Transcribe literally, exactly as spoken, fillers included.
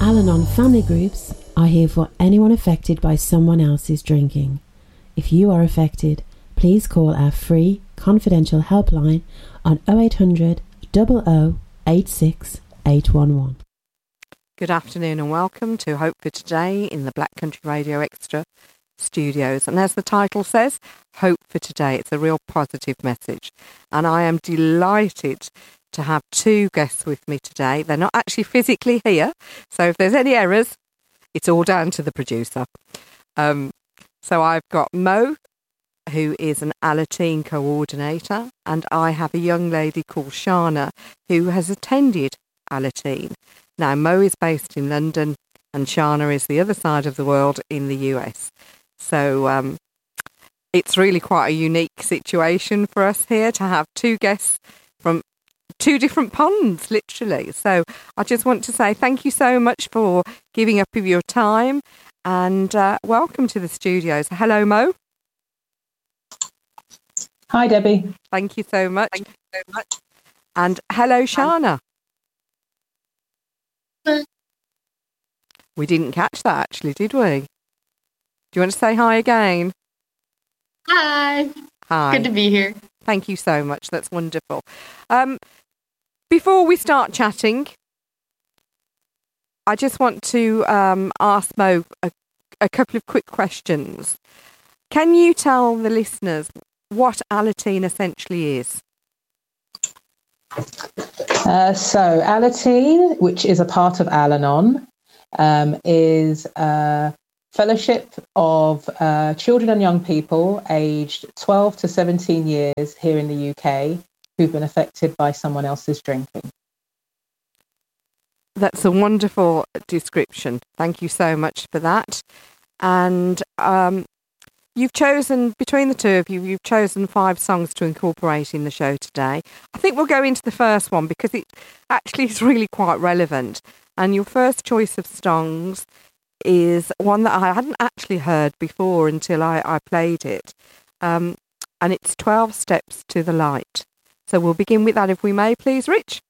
Al-Anon family groups are here for anyone affected by someone else's drinking. If you are affected, please call our free confidential helpline on oh eight hundred, oh oh, eight six eight one one. Good afternoon and welcome to Hope for Today in the Black Country Radio Extra studios. And as the title says, Hope for Today. It's a real positive message. And I am delighted to have two guests with me today. They're not actually physically here, so if there's any errors, it's all down to the producer. Um, so I've got Mo, who is an Alateen coordinator, and I have a young lady called Shana, who has attended Alateen. Now, Mo is based in London, and Shana is the other side of the world in the U S. So um, it's really quite a unique situation for us here to have two guests from two different ponds, literally. So I just want to say thank you so much for giving up of your time and uh, welcome to the studios. Hello, Mo. Hi, Debbie. Thank you so much. Thank you so much. And hello, Shana. Hi. We didn't catch that, actually, did we? Do you want to say hi again? Hi. Hi. Good to be here. Thank you so much. That's wonderful. Um, before we start chatting, I just want to um, ask Mo a, a couple of quick questions. Can you tell the listeners what Alateen essentially is? Uh, so Alateen, which is a part of Al-Anon, um, is a fellowship of uh, children and young people aged twelve to seventeen years here in the U K who've been affected by someone else's drinking. That's a wonderful description. Thank you so much for that. And um, you've chosen, between the two of you, you've chosen five songs to incorporate in the show today. I think we'll go into the first one because it actually is really quite relevant. And your first choice of songs is one that I hadn't actually heard before until I, I played it. Um, and it's twelve Steps to the Light. So we'll begin with that if we may, please, Rich.